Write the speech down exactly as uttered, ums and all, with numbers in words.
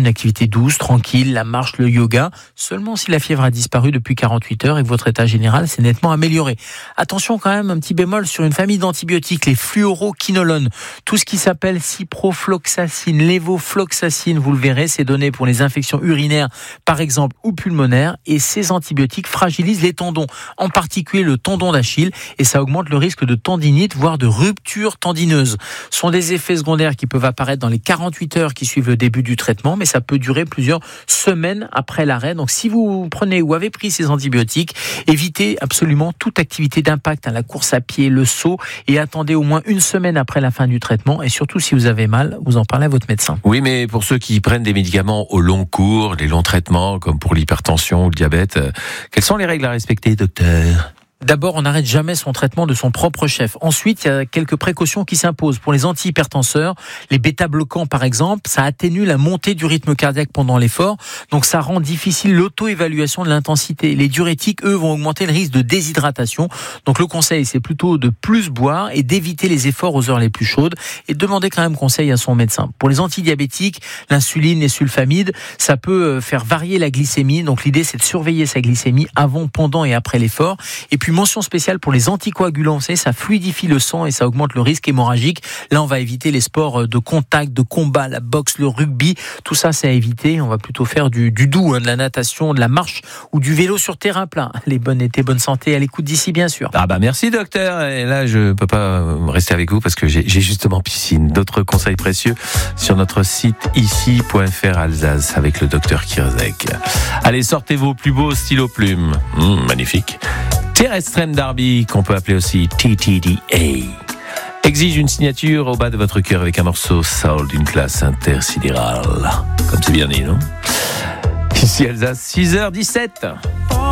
une activité douce, tranquille, la marche, le yoga, seulement si la fièvre a disparu depuis quarante-huit heures et que votre état général s'est nettement amélioré. Attention quand même, un petit bémol sur une famille d'antibiotiques, les fluoroquinolones. Tout ce qui s'appelle ciprofloxacine, lévofloxacine, vous le verrez, c'est donné pour les infections urinaires, par exemple, ou pulmonaires, et ces antibiotiques fragilisent les tendons, en particulier le tendon d'Achille, et ça augmente le risque de tendinite, voire de rupture tendineuse. Ce sont des effets secondaires qui peuvent apparaître dans les quarante-huit heures qui suivent le début du traitement, mais ça peut durer plusieurs semaines après l'arrêt. Donc si vous prenez ou avez pris ces antibiotiques, évitez absolument toute activité d'impact, hein, la course à pied, le saut, et attendez au moins une semaine après la fin du traitement. Et surtout, si vous avez mal, vous en parlez à votre médecin. Oui, mais pour ceux qui prennent des médicaments au long cours, les longs traitements, comme pour l'hypertension ou le diabète, euh, quelles sont les règles à respecter, docteur ? D'abord, on n'arrête jamais son traitement de son propre chef. Ensuite, il y a quelques précautions qui s'imposent. Pour les antihypertenseurs, les bêta-bloquants par exemple, ça atténue la montée du rythme cardiaque pendant l'effort, donc ça rend difficile l'auto-évaluation de l'intensité. Les diurétiques, eux, vont augmenter le risque de déshydratation. Donc le conseil, c'est plutôt de plus boire et d'éviter les efforts aux heures les plus chaudes et de demander quand même conseil à son médecin. Pour les antidiabétiques, l'insuline, les sulfamides, ça peut faire varier la glycémie. Donc l'idée, c'est de surveiller sa glycémie avant, pendant et après l'effort. Et puis mention spéciale pour les anticoagulants, vous savez, ça fluidifie le sang et ça augmente le risque hémorragique. Là, on va éviter les sports de contact, de combat, la boxe, le rugby. Tout ça, c'est à éviter. On va plutôt faire du, du doux, hein, de la natation, de la marche ou du vélo sur terrain plat. Les bonnes étés, bonne santé à l'écoute d'ici, bien sûr. Ah bah merci, docteur. Et là, je peux pas rester avec vous parce que j'ai, j'ai justement piscine. D'autres conseils précieux sur notre site ici point f r Alsace avec le docteur Kirzek. Allez, sortez vos plus beaux stylos plumes. Mmh, magnifique. Terrestrian Derby, qu'on peut appeler aussi T T D A, exige une signature au bas de votre cœur avec un morceau soul d'une classe intersidérale. Comme c'est bien dit, non ? Ici Alsace, six heures dix-sept.